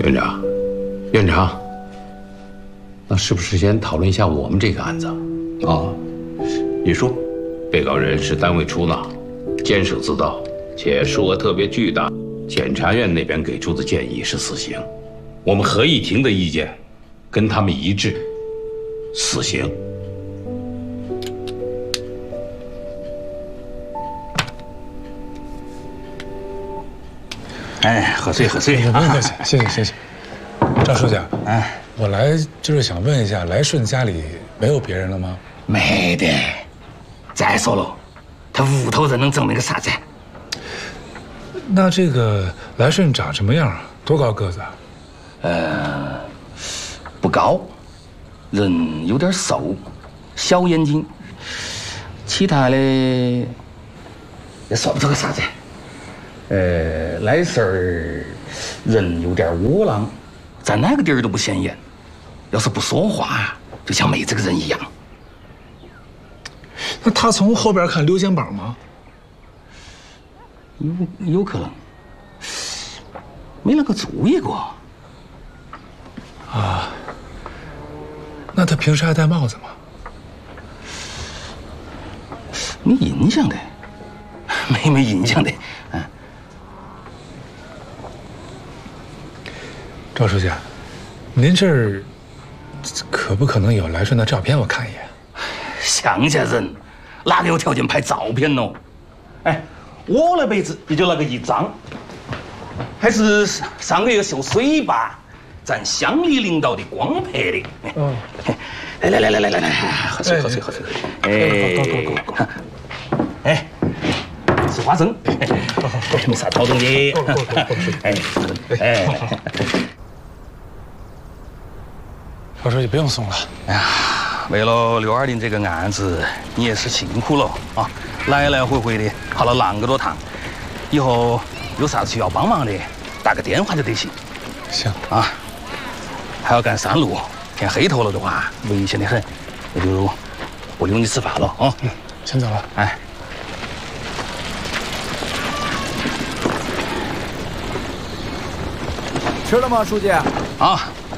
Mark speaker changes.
Speaker 1: 院长，院长，那是不是先讨论一下我们这个案子？
Speaker 2: 啊，你说，
Speaker 1: 被告人是单位出纳，监守自盗，且数额特别巨大。检察院那边给出的建议是死刑，我们合议庭的意见跟他们一致，死刑。
Speaker 2: 哎，喝水喝水。
Speaker 3: 不用客气，谢谢谢谢。赵书记，
Speaker 2: 哎，
Speaker 3: 我来就是想问一下，来顺家里没有别人了吗？
Speaker 2: 没得。再说了，他屋头人能证明个啥子？
Speaker 3: 那这个来顺长什么样啊？多高个子啊？
Speaker 2: 不高，人有点瘦，小眼睛，其他的也说不出个啥子。来事儿人有点窝囊，在哪个地儿都不显眼，要是不说话，就像没这个人一样。
Speaker 3: 那他从后边看溜肩膀吗？
Speaker 2: 有可能，没那个注意过。
Speaker 3: 啊，那他平时还戴帽子吗？
Speaker 2: 没印象的，没印象的。
Speaker 3: 赵书记，您这儿可不可能有来顺的照片？我看一眼。
Speaker 2: 乡下人哪个有条件拍照片喏？哎，我那辈子也就那个一张，还是上个月秀水坝，咱乡里领导的光拍的。
Speaker 3: 嗯，
Speaker 2: 来，喝水。哎，吃花生。没啥讨动的。哎。
Speaker 3: 赵书记不用送了。
Speaker 2: 哎呀，为了620这个案子，你也是辛苦了啊！来来回回的跑了那么多趟，以后有啥需要帮忙的，打个电话就得行。
Speaker 3: 行
Speaker 2: 啊，还要干山路，天黑头了的话，危险的很，我就不留你吃饭了啊！
Speaker 3: 先走了。
Speaker 2: 哎。
Speaker 4: 吃了吗，书记？
Speaker 2: 啊。